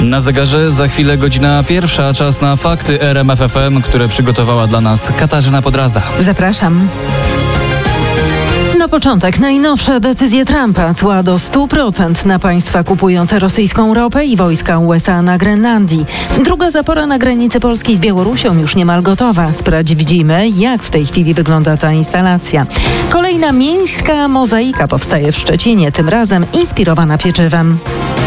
Na zegarze za chwilę godzina 1, czas na fakty RMF FM, które przygotowała dla nas Katarzyna Podraza. Zapraszam. Na początek najnowsze decyzje Trumpa, cła do 100% na państwa kupujące rosyjską ropę i wojska USA na Grenlandii. Druga zapora na granicy Polski z Białorusią już niemal gotowa. Sprawdzimy, jak w tej chwili wygląda ta instalacja. Kolejna miejska mozaika powstaje w Szczecinie, tym razem inspirowana pieczywem.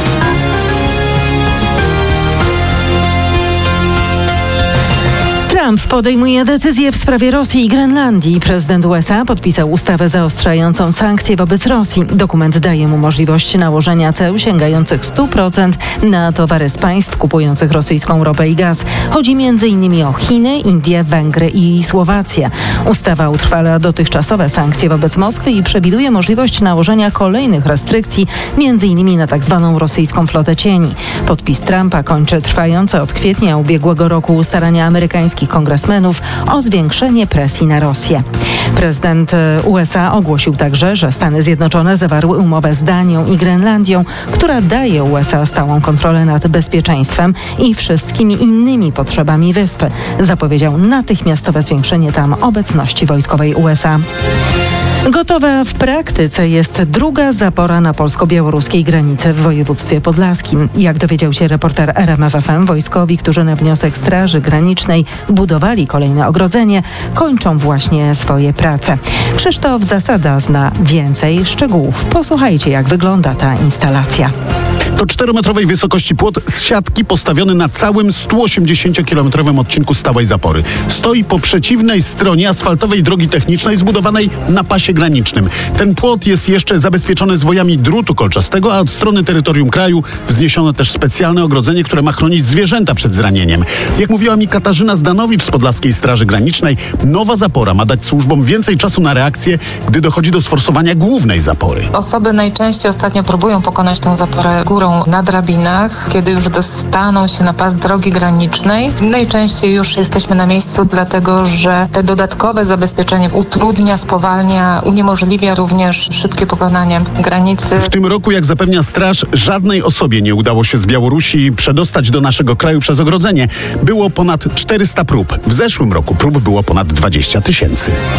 Trump podejmuje decyzje w sprawie Rosji i Grenlandii. Prezydent USA podpisał ustawę zaostrzającą sankcje wobec Rosji. Dokument daje mu możliwość nałożenia ceł sięgających 100% na towary z państw kupujących rosyjską ropę i gaz. Chodzi m.in. o Chiny, Indie, Węgry i Słowację. Ustawa utrwala dotychczasowe sankcje wobec Moskwy i przewiduje możliwość nałożenia kolejnych restrykcji, m.in. na tzw. rosyjską flotę cieni. Podpis Trumpa kończy trwające od kwietnia ubiegłego roku starania amerykańskich kongresmenów o zwiększenie presji na Rosję. Prezydent USA ogłosił także, że Stany Zjednoczone zawarły umowę z Danią i Grenlandią, która daje USA stałą kontrolę nad bezpieczeństwem i wszystkimi innymi potrzebami wyspy. Zapowiedział natychmiastowe zwiększenie tam obecności wojskowej USA. Gotowa w praktyce jest druga zapora na polsko-białoruskiej granicy w województwie podlaskim. Jak dowiedział się reporter RMF FM, wojskowi, którzy na wniosek Straży Granicznej budowali kolejne ogrodzenie, kończą właśnie swoje prace. Krzysztof Zasada zna więcej szczegółów. Posłuchajcie, jak wygląda ta instalacja. To 4-metrowej wysokości płot z siatki postawiony na całym 180-kilometrowym odcinku stałej zapory. Stoi po przeciwnej stronie asfaltowej drogi technicznej zbudowanej na pasie granicznym. Ten płot jest jeszcze zabezpieczony zwojami drutu kolczastego, a od strony terytorium kraju wzniesiono też specjalne ogrodzenie, które ma chronić zwierzęta przed zranieniem. Jak mówiła mi Katarzyna Zdanowicz z Podlaskiej Straży Granicznej, nowa zapora ma dać służbom więcej czasu na reakcję, gdy dochodzi do sforsowania głównej zapory. Osoby najczęściej ostatnio próbują pokonać tę zaporę górą na drabinach, kiedy już dostaną się na pas drogi granicznej. Najczęściej już jesteśmy na miejscu, dlatego że te dodatkowe zabezpieczenie utrudnia, spowalnia, uniemożliwia również szybkie pokonanie granicy. W tym roku, jak zapewnia straż, żadnej osobie nie udało się z Białorusi przedostać do naszego kraju przez ogrodzenie. Było ponad 400 prób. W zeszłym roku prób było ponad 20 000.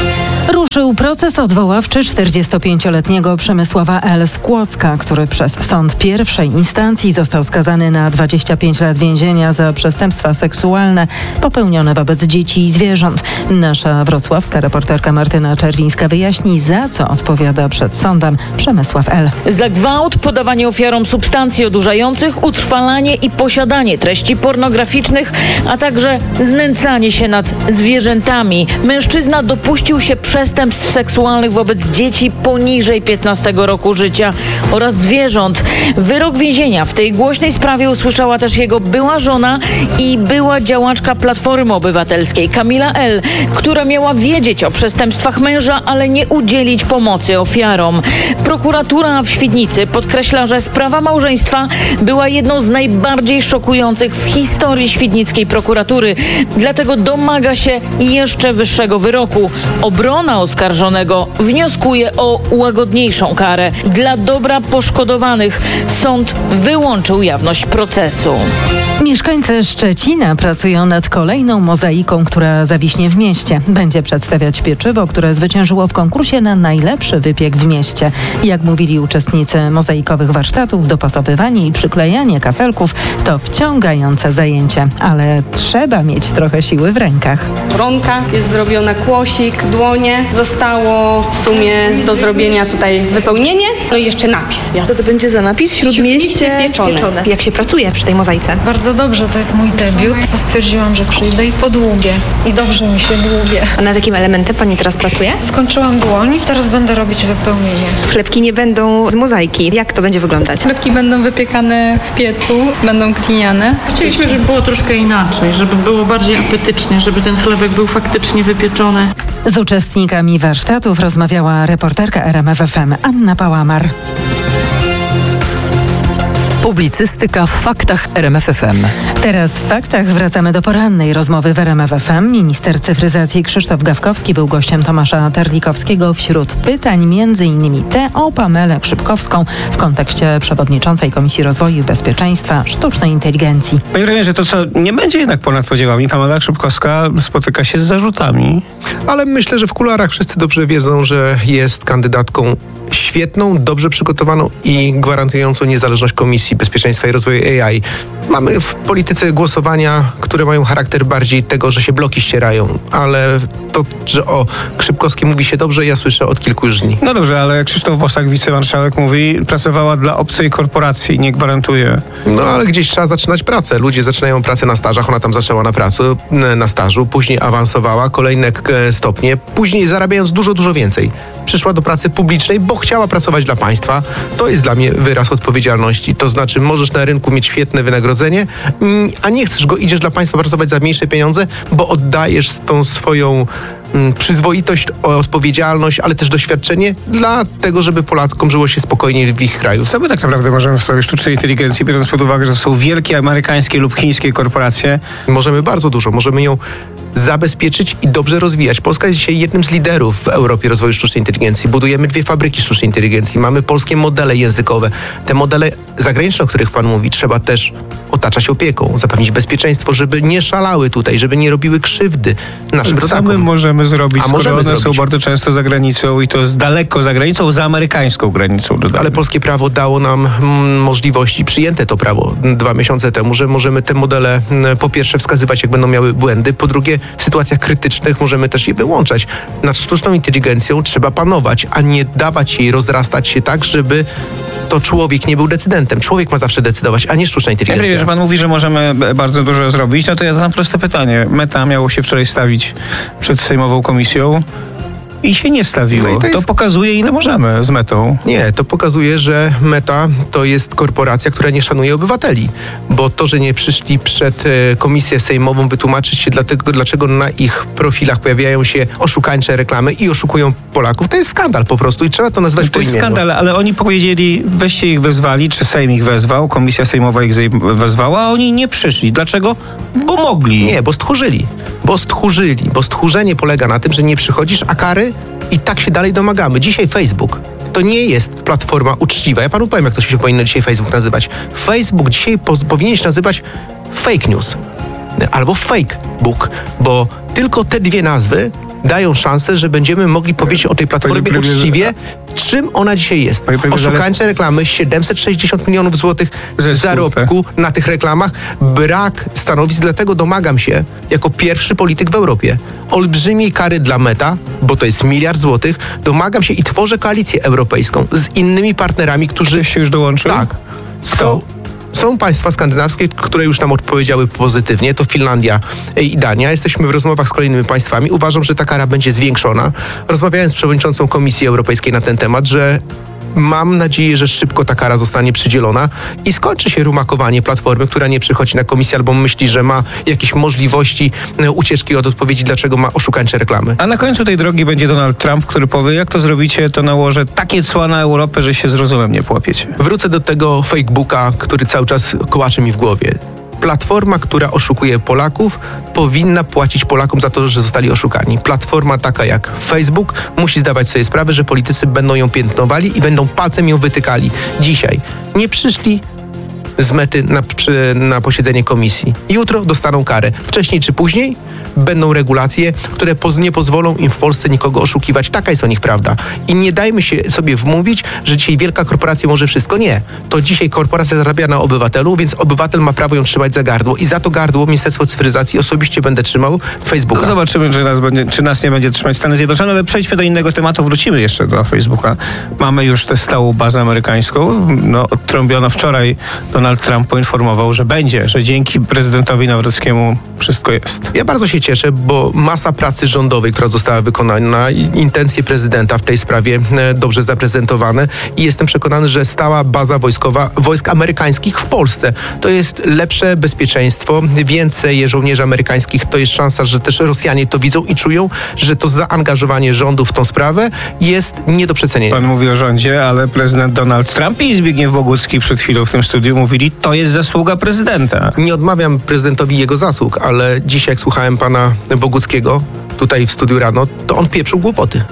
Ruszył proces odwoławczy 45-letniego Przemysława L. z Kłodzka, który przez sąd pierwszej instancji został skazany na 25 lat więzienia za przestępstwa seksualne popełnione wobec dzieci i zwierząt. Nasza wrocławska reporterka Martyna Czerwińska wyjaśni, za co odpowiada przed sądem Przemysław L. Za gwałt, podawanie ofiarom substancji odurzających, utrwalanie i posiadanie treści pornograficznych, a także znęcanie się nad zwierzętami. Mężczyzna dopuścił się przestępstw seksualnych wobec dzieci poniżej 15 roku życia oraz zwierząt. Wyrok więzienia w tej głośnej sprawie usłyszała też jego była żona i była działaczka Platformy Obywatelskiej Kamila L., która miała wiedzieć o przestępstwach męża, ale nie udzielić pomocy ofiarom. Prokuratura w Świdnicy podkreśla, że sprawa małżeństwa była jedną z najbardziej szokujących w historii świdnickiej prokuratury. Dlatego domaga się jeszcze wyższego wyroku. Obrona oskarżonego wnioskuje o łagodniejszą karę. Dla dobra poszkodowanych sąd wyłączył jawność procesu. Mieszkańcy Szczecina pracują nad kolejną mozaiką, która zawiśnie w mieście. Będzie przedstawiać pieczywo, które zwyciężyło w konkursie na najlepszy wypiek w mieście. Jak mówili uczestnicy mozaikowych warsztatów, dopasowywanie i przyklejanie kafelków to wciągające zajęcie, ale trzeba mieć trochę siły w rękach. Koronka jest zrobiona, kłosik, dłonie. Zostało w sumie do zrobienia tutaj wypełnienie, no i jeszcze napis. Co to będzie za napis? Śródmieście pieczone. Jak się pracuje przy tej mozaice? Bardzo dobrze, to jest mój debiut. Stwierdziłam, że przyjdę i podłubię. I dobrze mi się dłubie. A nad jakim elementem pani teraz pracuje? Skończyłam dłoń, teraz będę robić wypełnienie. Chlebki nie będą z mozaiki. Jak to będzie wyglądać? Chlebki będą wypiekane w piecu, będą gliniane. Chcieliśmy, żeby było troszkę inaczej, żeby było bardziej apetycznie, żeby ten chlebek był faktycznie wypieczony. Z uczestnikami warsztatów rozmawiała reporterka RMF FM Anna Pałamar. Publicystyka w faktach RMF FM. Teraz w faktach wracamy do porannej rozmowy w RMF FM. Minister cyfryzacji Krzysztof Gawkowski był gościem Tomasza Terlikowskiego. Wśród pytań m.in. te o Pamelę Szczypkowską w kontekście przewodniczącej Komisji Rozwoju i Bezpieczeństwa Sztucznej Inteligencji. Panie premierze, to co nie będzie jednak ponad podziałami. Pamela Szczypkowska spotyka się z zarzutami. Ale myślę, że w kuluarach wszyscy dobrze wiedzą, że jest kandydatką świetną, dobrze przygotowaną i gwarantującą niezależność Komisji Bezpieczeństwa i Rozwoju AI. Mamy w polityce głosowania, które mają charakter bardziej tego, że się bloki ścierają, ale to, że o Szczypkowskiej mówi się dobrze, ja słyszę od kilku już dni. No dobrze, ale Krzysztof Bosak, wicemarszałek, mówi, pracowała dla obcej korporacji, nie gwarantuje. No ale gdzieś trzeba zaczynać pracę. Ludzie zaczynają pracę na stażach, ona tam zaczęła na stażu, później awansowała, kolejne stopnie, później zarabiając dużo więcej. Przyszła do pracy publicznej, bo chciała pracować dla państwa. To jest dla mnie wyraz odpowiedzialności. To znaczy, możesz na rynku mieć świetne wynagrodzenie, a nie chcesz go, idziesz dla państwa pracować za mniejsze pieniądze, bo oddajesz tą swoją przyzwoitość, odpowiedzialność, ale też doświadczenie dla tego, żeby Polakom żyło się spokojniej w ich kraju. Co my tak naprawdę możemy w sprawie sztucznej inteligencji, biorąc pod uwagę, że to są wielkie amerykańskie lub chińskie korporacje? Możemy bardzo dużo. Możemy ją zabezpieczyć i dobrze rozwijać. Polska jest dzisiaj jednym z liderów w Europie rozwoju sztucznej inteligencji. Budujemy 2 fabryki sztucznej inteligencji. Mamy polskie modele językowe. Te modele zagraniczne, o których pan mówi, trzeba też otaczać opieką, zapewnić bezpieczeństwo, żeby nie szalały tutaj, żeby nie robiły krzywdy naszym rodakom. Co my możemy zrobić, skoro one są bardzo często za granicą i to jest daleko za granicą, za amerykańską granicą. Dodajmy. Ale polskie prawo dało nam możliwości, przyjęte to prawo 2 miesiące temu, że możemy te modele po pierwsze wskazywać, jak będą miały błędy, po drugie w sytuacjach krytycznych możemy też je wyłączać. Nad sztuczną inteligencją trzeba panować, a nie dawać jej rozrastać się tak, żeby to człowiek nie był decydentem. Człowiek ma zawsze decydować, a nie sztuczna inteligencja. Ja wiem, że pan mówi, że możemy bardzo dużo zrobić, no to ja zadam proste pytanie. Meta miało się wczoraj stawić przed Sejmową Komisją i się nie stawiło. No to pokazuje, ile możemy z Metą. Nie, to pokazuje, że Meta to jest korporacja, która nie szanuje obywateli. Bo to, że nie przyszli przed komisję sejmową wytłumaczyć się dlaczego na ich profilach pojawiają się oszukańcze reklamy i oszukują Polaków, to jest skandal po prostu i trzeba to nazwać po imieniu. To jest skandal, ale oni powiedzieli, weźcie ich wezwali, czy Sejm ich wezwał, komisja sejmowa ich wezwała, a oni nie przyszli. Dlaczego? Bo mogli. Nie, bo stchórzyli. Bo stchórzenie polega na tym, że nie przychodzisz, a kary i tak się dalej domagamy. Dzisiaj Facebook to nie jest platforma uczciwa. Ja panu powiem, jak to się powinno dzisiaj Facebook nazywać. Facebook dzisiaj powinien się nazywać fake news albo fake book, bo tylko te 2 nazwy dają szansę, że będziemy mogli powiedzieć o tej platformie uczciwie, czym ona dzisiaj jest. Oszukańcze reklamy, 760 milionów złotych zarobku na tych reklamach, brak stanowisk, dlatego domagam się, jako pierwszy polityk w Europie, olbrzymiej kary dla Meta, bo to jest 1 miliard złotych, domagam się i tworzę koalicję europejską z innymi partnerami, którzy... Ktoś się już dołączył? Tak. Są państwa skandynawskie, które już nam odpowiedziały pozytywnie, to Finlandia i Dania. Jesteśmy w rozmowach z kolejnymi państwami. Uważam, że ta kara będzie zwiększona. Rozmawiałem z przewodniczącą Komisji Europejskiej na ten temat, że mam nadzieję, że szybko ta kara zostanie przydzielona i skończy się rumakowanie platformy, która nie przychodzi na komisję albo myśli, że ma jakieś możliwości ucieczki od odpowiedzi, dlaczego ma oszukańcze reklamy. A na końcu tej drogi będzie Donald Trump, który powie, jak to zrobicie, to nałożę takie cła na Europę, że się z rozumem nie połapiecie. Wrócę do tego facebooka, który cały czas kołacze mi w głowie. Platforma, która oszukuje Polaków, powinna płacić Polakom za to, że zostali oszukani. Platforma taka jak Facebook musi zdawać sobie sprawę, że politycy będą ją piętnowali i będą palcem ją wytykali. Dzisiaj nie przyszli z Mety na posiedzenie komisji. Jutro dostaną karę. Wcześniej czy później będą regulacje, które nie pozwolą im w Polsce nikogo oszukiwać. Taka jest o nich prawda. I nie dajmy się sobie wmówić, że dzisiaj wielka korporacja może wszystko. Nie. To dzisiaj korporacja zarabia na obywatelu, więc obywatel ma prawo ją trzymać za gardło. I za to gardło Ministerstwo Cyfryzacji osobiście będę trzymał Facebooka. No zobaczymy, czy nas nie będzie trzymać Stany Zjednoczone, ale przejdźmy do innego tematu. Wrócimy jeszcze do Facebooka. Mamy już tę stałą bazę amerykańską. No, odtrąbiono wczoraj. Donald Trump poinformował, że będzie, że dzięki prezydentowi Nawrockiemu wszystko jest. Ja bardzo się się cieszę, bo masa pracy rządowej, która została wykonana, intencje prezydenta w tej sprawie dobrze zaprezentowane i jestem przekonany, że stała baza wojskowa wojsk amerykańskich w Polsce. To jest lepsze bezpieczeństwo, więcej żołnierzy amerykańskich, to jest szansa, że też Rosjanie to widzą i czują, że to zaangażowanie rządu w tą sprawę jest nie do przecenienia. Pan mówi o rządzie, ale prezydent Donald Trump i Zbigniew Bogucki przed chwilą w tym studiu mówili, to jest zasługa prezydenta. Nie odmawiam prezydentowi jego zasług, ale dzisiaj jak słuchałem pana Boguckiego tutaj w studiu rano, to on pieprzył głupoty.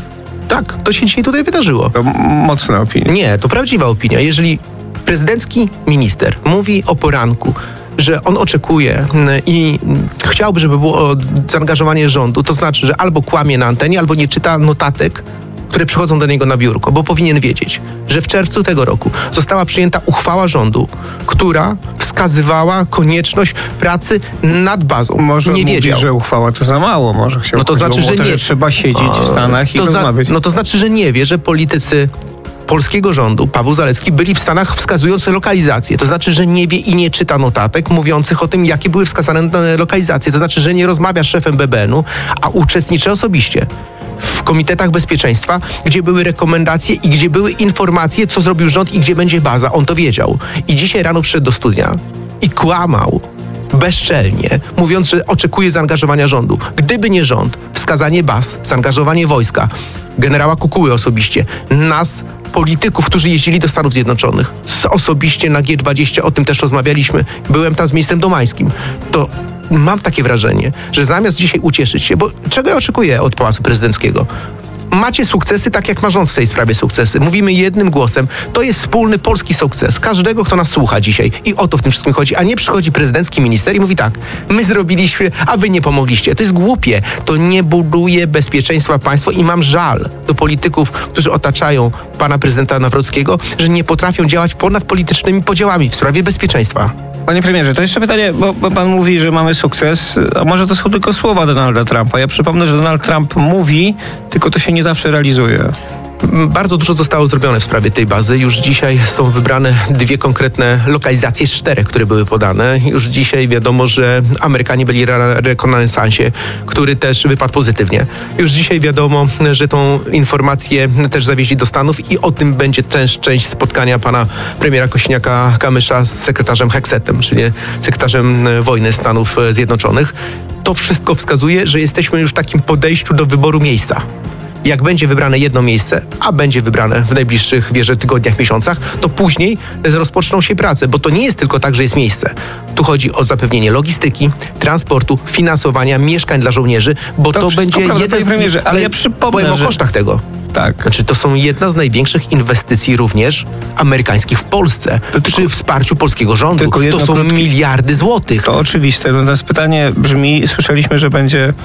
Tak, to się dzisiaj tutaj wydarzyło. To mocna opinia. Nie, to prawdziwa opinia. Jeżeli prezydencki minister mówi o poranku, że on oczekuje i chciałby, żeby było zaangażowanie rządu, to znaczy, że albo kłamie na antenie, albo nie czyta notatek, które przychodzą do niego na biurko, bo powinien wiedzieć, że w czerwcu tego roku została przyjęta uchwała rządu, która wskazywała konieczność pracy nad bazą. Może nie wiedział, mówi, że uchwała to za mało, może chciał. No to znaczy, że nie. Że trzeba siedzieć w Stanach i rozmawiać. No to znaczy, że nie wie, że politycy polskiego rządu, Paweł Zalewski, byli w Stanach wskazując lokalizacje. To znaczy, że nie wie i nie czyta notatek mówiących o tym, jakie były wskazane lokalizacje. To znaczy, że nie rozmawia z szefem BBN-u, a uczestniczy osobiście w komitetach bezpieczeństwa, gdzie były rekomendacje i gdzie były informacje, co zrobił rząd i gdzie będzie baza. On to wiedział. I dzisiaj rano przyszedł do studia i kłamał bezczelnie, mówiąc, że oczekuje zaangażowania rządu. Gdyby nie rząd, wskazanie baz, zaangażowanie wojska, generała Kukuły osobiście, nas, polityków, którzy jeździli do Stanów Zjednoczonych, osobiście na G20, o tym też rozmawialiśmy, byłem tam z ministrem Domańskim, to mam takie wrażenie, że zamiast dzisiaj ucieszyć się, bo czego ja oczekuję od Pałacu Prezydenckiego? Macie sukcesy, tak jak ma rząd w tej sprawie sukcesy. Mówimy jednym głosem. To jest wspólny polski sukces. Każdego, kto nas słucha dzisiaj. I o to w tym wszystkim chodzi. A nie przychodzi prezydencki minister i mówi tak, my zrobiliśmy, a wy nie pomogliście. To jest głupie. To nie buduje bezpieczeństwa państwa i mam żal do polityków, którzy otaczają pana prezydenta Nawrockiego, że nie potrafią działać ponad politycznymi podziałami w sprawie bezpieczeństwa. Panie premierze, to jeszcze pytanie, bo pan mówi, że mamy sukces, a może to są tylko słowa Donalda Trumpa. Ja przypomnę, że Donald Trump mówi, tylko to się nie zawsze realizuje. Bardzo dużo zostało zrobione w sprawie tej bazy. Już dzisiaj są wybrane 2 konkretne lokalizacje z 4, które były podane. Już dzisiaj wiadomo, że Amerykanie byli na rekonesansie, który też wypadł pozytywnie. Już dzisiaj wiadomo, że tą informację też zawieźli do Stanów i o tym będzie część spotkania pana premiera Kosiniaka-Kamysza z sekretarzem Hexetem, czyli sekretarzem wojny Stanów Zjednoczonych. To wszystko wskazuje, że jesteśmy już w takim podejściu do wyboru miejsca. Jak będzie wybrane jedno miejsce, a będzie wybrane w najbliższych, wierzę, tygodniach, miesiącach, to później rozpoczną się prace, bo to nie jest tylko tak, że jest miejsce. Tu chodzi o zapewnienie logistyki, transportu, finansowania, mieszkań dla żołnierzy, bo to będzie jeden z... Premierze, ale ja przypomnę, powiem o kosztach tego. Tak. Znaczy, to są jedna z największych inwestycji również amerykańskich w Polsce, przy wsparciu polskiego rządu. To są miliardy złotych. To oczywiste. Natomiast pytanie brzmi, słyszeliśmy, że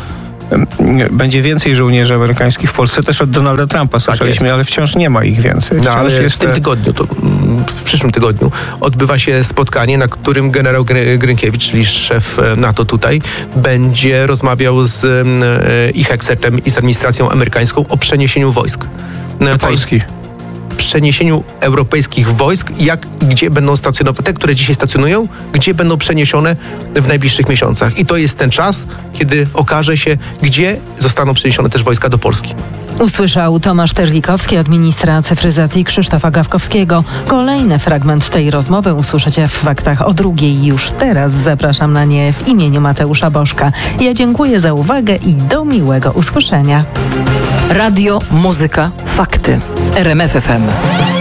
będzie więcej żołnierzy amerykańskich w Polsce, też od Donalda Trumpa słyszeliśmy, tak, ale wciąż nie ma ich więcej. No, ale w tym tygodniu, w przyszłym tygodniu odbywa się spotkanie, na którym generał Grynkiewicz, czyli szef NATO tutaj, będzie rozmawiał z ich Hexetem i z administracją amerykańską o przeniesieniu wojsk. Do Polski. Przeniesieniu europejskich wojsk, gdzie będą stacjonowane, te, które dzisiaj stacjonują, gdzie będą przeniesione w najbliższych miesiącach. I to jest ten czas, kiedy okaże się, gdzie zostaną przeniesione też wojska do Polski. Usłyszał Tomasz Terlikowski od ministra cyfryzacji Krzysztofa Gawkowskiego. Kolejny fragment tej rozmowy usłyszycie w Faktach o 2:00. Już teraz zapraszam na nie w imieniu Mateusza Bożka. Ja dziękuję za uwagę i do miłego usłyszenia. Radio, muzyka, fakty. RMF FM.